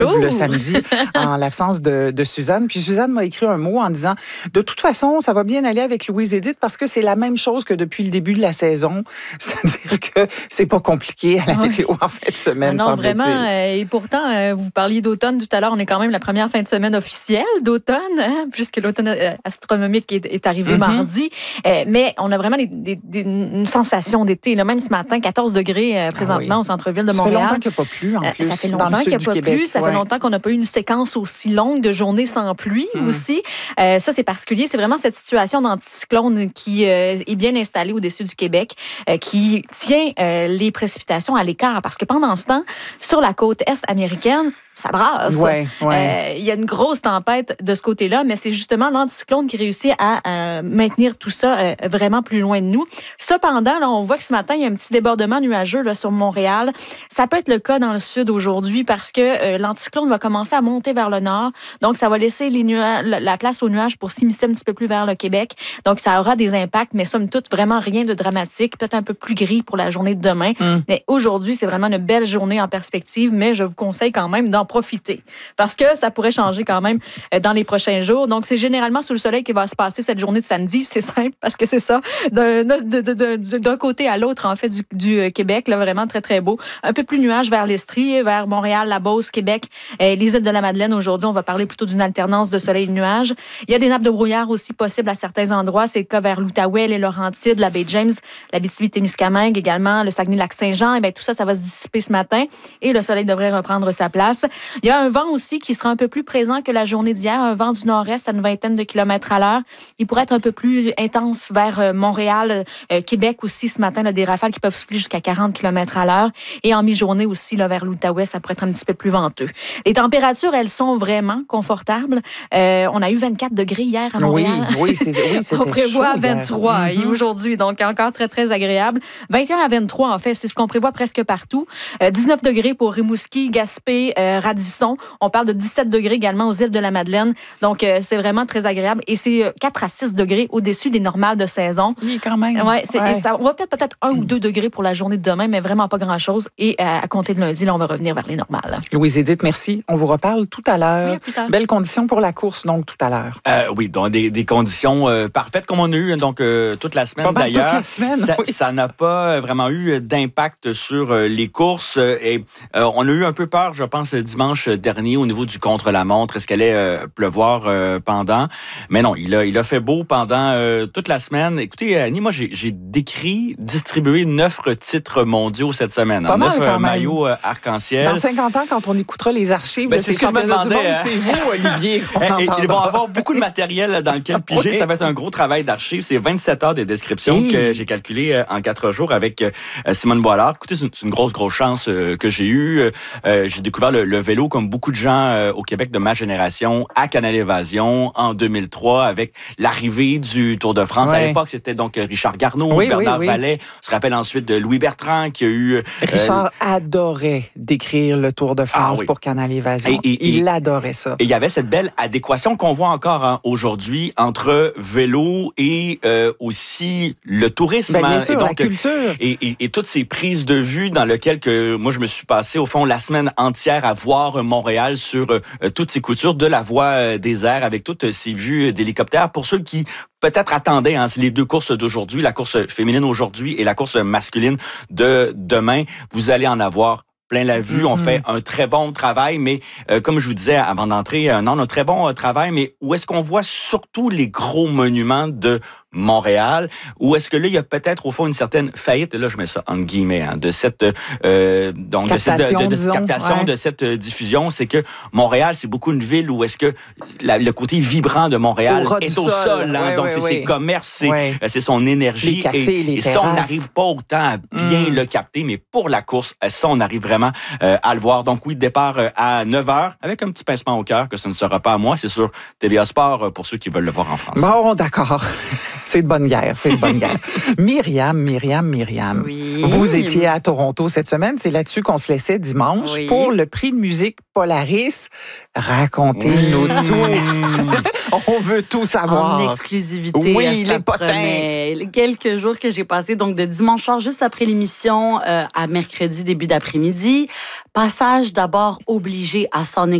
le samedi, en l'absence de Suzanne. Puis Suzanne m'a écrit un mot en disant, de toute façon, ça va bien aller avec Louise-Édith parce que c'est la même chose que depuis le début de la saison. C'est-à-dire que c'est pas compliqué à la météo en fin de semaine, non, vraiment. Et pourtant, vous parliez d'automne tout à l'heure. On est quand même la première fin de semaine officielle d'automne, hein, puisque l'automne astronomique est arrivé mardi. Mais on a vraiment une sensation d'été. Là, même ce matin, 14 degrés présentement au centre-ville de Montréal. Ça fait longtemps qu'il n'y a pas plu, en plus. Ça fait longtemps qu'il n'y a pas plu. Ça fait longtemps qu'on n'a pas eu une séquence aussi longue de journées sans pluie aussi. Ça, c'est particulier. C'est vraiment cette situation d'anticyclone qui est bien installée au-dessus du Québec, qui tient les précipitations à l'écart. Parce que pendant ce temps, sur la côte est américaine, ça brasse. Il y a une grosse tempête de ce côté-là, mais c'est justement l'anticyclone qui réussit à maintenir tout ça vraiment plus loin de nous. Cependant, là, on voit que ce matin, il y a un petit débordement nuageux là, sur Montréal. Ça peut être le cas dans le sud aujourd'hui parce que l'anticyclone va commencer à monter vers le nord. Donc, ça va laisser la place aux nuages pour s'immiscer un petit peu plus vers le Québec. Donc, ça aura des impacts, mais somme toute, vraiment rien de dramatique. Peut-être un peu plus gris pour la journée de demain. Mais aujourd'hui, c'est vraiment une belle journée en perspective, mais je vous conseille quand même d'en profiter parce que ça pourrait changer quand même dans les prochains jours. Donc, c'est généralement sous le soleil qui va se passer cette journée de samedi. C'est simple parce que c'est ça. D'un côté à l'autre, en fait, du Québec, là, vraiment très, très beau. Un peu plus nuage vers l'Estrie, vers Montréal, la Beauce, Québec, les îles de la Madeleine. Aujourd'hui, on va parler plutôt d'une alternance de soleil et de nuages. Il y a des nappes de brouillard aussi possibles à certains endroits. C'est le cas vers l'Outaouais, les Laurentides, la baie James, l'Abitibi-Témiscamingue également, le Saguenay-Lac-Saint-Jean. Et bien, tout ça, ça va se dissiper ce matin et le soleil devrait reprendre sa place. Il y a un vent aussi qui sera un peu plus présent que la journée d'hier, un vent du nord-est à une vingtaine de kilomètres à l'heure. Il pourrait être un peu plus intense vers Montréal, Québec aussi ce matin, là, des rafales qui peuvent souffler jusqu'à 40 kilomètres à l'heure. Et en mi-journée aussi, là, vers l'Outaouais, ça pourrait être un petit peu plus venteux. Les températures, elles sont vraiment confortables. On a eu 24 degrés hier à Montréal. Oui, c'était on prévoit 23 aujourd'hui, donc encore très, très agréable. 21 à 23, en fait, c'est ce qu'on prévoit presque partout. 19 degrés pour Rimouski, Gaspé, Radisson. On parle de 17 degrés également aux îles de la Madeleine. Donc, c'est vraiment très agréable. Et c'est 4 à 6 degrés au-dessus des normales de saison. Oui, quand même. Et ça, on va peut-être 1 ou 2 degrés pour la journée de demain, mais vraiment pas grand-chose. Et à compter de lundi, là, on va revenir vers les normales. Louise-Édith, merci. On vous reparle tout à l'heure. Oui, plus tard. Belles conditions pour la course, donc, tout à l'heure. Oui, donc des conditions parfaites comme on a eu donc toute la semaine d'ailleurs. Toute la semaine, ça n'a pas vraiment eu d'impact sur les courses. Et on a eu un peu peur, je pense, dimanche dernier au niveau du contre-la-montre. Est-ce qu'elle allait pleuvoir pendant? Mais non, il a fait beau pendant toute la semaine. Écoutez, Annie, moi, j'ai distribué 9 titres mondiaux cette semaine. 9 maillots arc-en-ciel. Dans 50 ans, quand on écoutera les archives, c'est ce que je me demandais. C'est vous, Olivier. Ils vont avoir beaucoup de matériel dans lequel piger. Ça va être un gros travail d'archives. C'est 27 heures de description que j'ai calculé en 4 jours avec Simone Boilard. Écoutez, c'est une grosse chance que j'ai eue. J'ai découvert le vélo comme beaucoup de gens au Québec de ma génération à Canal Évasion en 2003 avec l'arrivée du Tour de France. À l'époque, c'était donc Richard Garneau, Bernard Vallet. On se rappelle ensuite de Louis Bertrand qui a eu... Richard adorait décrire le Tour de France pour Canal Évasion. Il adorait ça. Et il y avait cette belle adéquation qu'on voit encore aujourd'hui entre vélo et aussi le tourisme. Bien sûr, et donc, la culture. Et toutes ces prises de vue dans lesquelles moi, je me suis passé, au fond, la semaine entière à voir Montréal sur toutes ces coutures de la voie des airs avec toutes ces vues d'hélicoptères. Pour ceux qui peut-être attendaient les 2 courses d'aujourd'hui, la course féminine aujourd'hui et la course masculine de demain, vous allez en avoir plein la vue. On fait un très bon travail, mais comme je vous disais avant d'entrer, un très bon travail, mais où est-ce qu'on voit surtout les gros monuments de Montréal, ou est-ce que là, il y a peut-être au fond une certaine faillite, et là je mets ça entre guillemets, de cette captation, de cette diffusion, c'est que Montréal, c'est beaucoup une ville où est-ce que le côté vibrant de Montréal est au sol, donc c'est ses commerces, c'est son énergie, les cafés, les ça, on n'arrive pas autant à bien le capter, mais pour la course, ça, on arrive vraiment à le voir. Donc oui, départ à 9h, avec un petit pincement au cœur, que ce ne sera pas à moi, c'est sur TVA Sport, pour ceux qui veulent le voir en France. Bon, d'accord. C'est de bonne guerre, Myriam. Oui. Vous étiez à Toronto cette semaine. C'est là-dessus qu'on se laissait dimanche pour le prix de musique Polaris. Racontez-nous tout. On veut tout savoir. En exclusivité. Oui, ça les potins. promet. Quelques jours que j'ai passés, donc de dimanche soir, juste après l'émission, à mercredi, début d'après-midi. Passage d'abord obligé à s'en